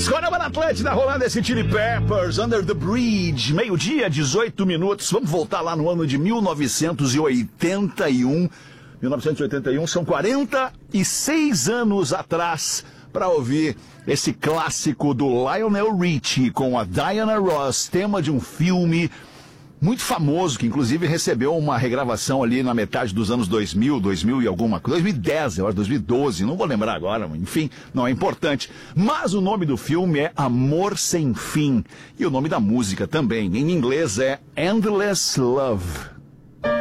Escolha na Atlântida, rolando esse Chili Peppers, Under the Bridge, meio-dia, 18 minutos. Vamos voltar lá no ano de 1981. 1981 são 46 anos atrás para ouvir esse clássico do Lionel Richie com a Diana Ross, tema de um filme muito famoso, que inclusive recebeu uma regravação ali na metade dos anos 2000 e alguma coisa, 2010, eu acho, 2012, não vou lembrar agora, enfim, não é importante. Mas o nome do filme é Amor Sem Fim, e o nome da música também, em inglês é Endless Love.